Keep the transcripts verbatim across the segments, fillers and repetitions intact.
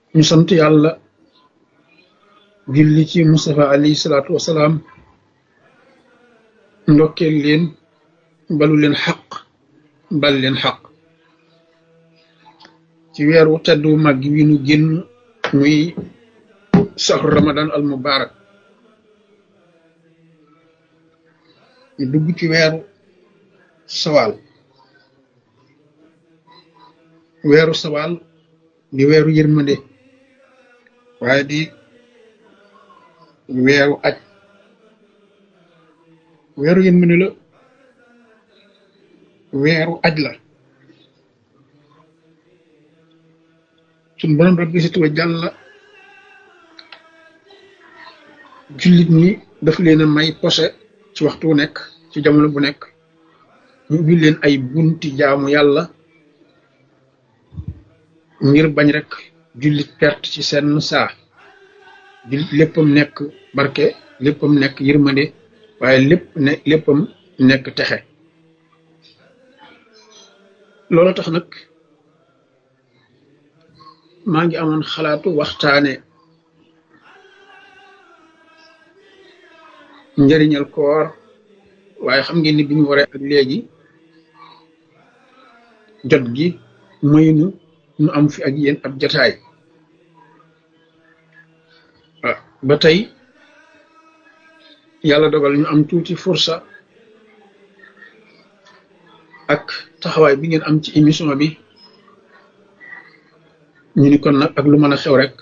ñu sant yàlla julli ci Mustafa alayhi salaatu wasalaam ndokkeel leen balu leen xaq bal leen xaq ci weeru teddu mag wi nu génn muy saxru ramadan al mubarak ñu dugg ci weeru sawaal weeru sawaal di weeru yërmande waaye di weeru aj weeru yërmande la weeru aj la suñ borom rabbi si tuwa jàlla jullit ñi daf leen a may posé ci waxtu wu nekk ci jamono bu nekk ñu ubbi leen ay bunti jaamu yàlla ngir bañ rek jullit perte ci seen saa jullit léppam nekk barke léppam nekk yërmande waaye lépp ne léppam nekk texe loolu tax nag maa ngi amoon xalaatu waxtaane njëriñal koor waaye xam ngeen ni bi ñu waree ak léegi jot gi maynu nu am fi ak yéen ab jataay ba tey yàlla dogal ñu am tuuti fursa ak taxawaay bi ngeen am ci émission bi ñu ni kon nag ak lu mën a xew rek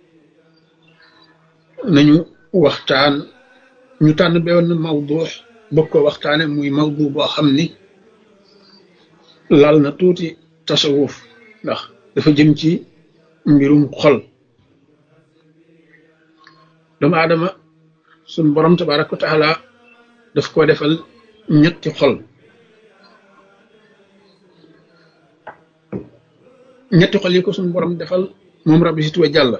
nañu waxtaan ñu tànn benn mawdu bëgg ko waxtaane muy mawdu boo xam ni laal na tuuti tasawuf ndax dafa jëm ci mbirum xol doomu aadama suñ borom tabaraka wa taala daf ko defal ñetti xol ñetti xol yi ko suñ borom defal moom rabbi si tuwa jàlla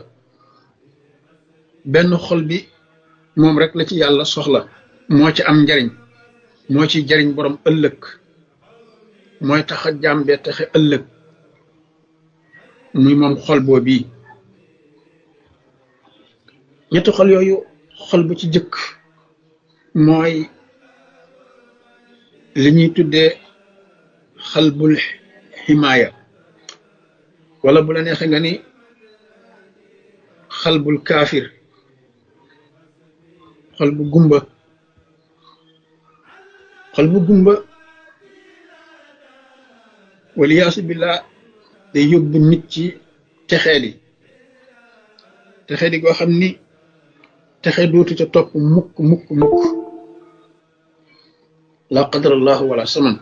benn xol bi moom rek la ci yàlla soxla moo ci am njariñ moo ci jariñ borom ëllëg mooy tax a jàmbee taxe ëllëg muy moom xol boo bii ñetti xol yooyu xol bu ci jëkk mooy li ñuy tuddee xalbul himaaya wala bu la neexee nga ni xalbul kaafir xol bu gumba xol bu gumba waliyaasu billah day yóbbu nit ci texeeli texeeli goo xam ni texe dootu ca topp mukk mukk mukk la qadarallahu wala saman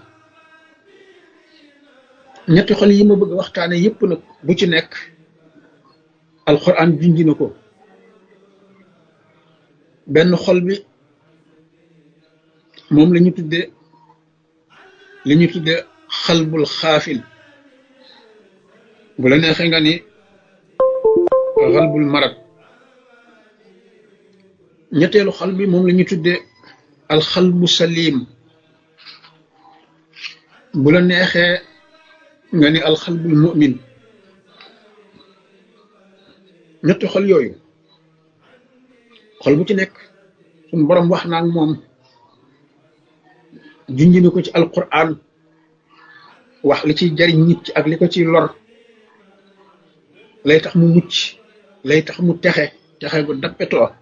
ñetti xol yi ma bëgg waxtaane yépp nag bu ci nekk alquran junji na ko benn xol bi moom la ñu tudde li ñu tudde xalbul xaafil bu la neexee nga ni xalbul marad ñetteelu xol bi moom la ñu tudde alxalbu salim bu la neexee nga ni alxalbul mu'min ñetti xol yooyu xol bu ci nekk suñu borom wax naa ak moom junj na ko ci alquran wax li ciy jariñ nit ci ak li ko ciy lor lay tax mu mucc lay tax mu texe texe gu dappetoo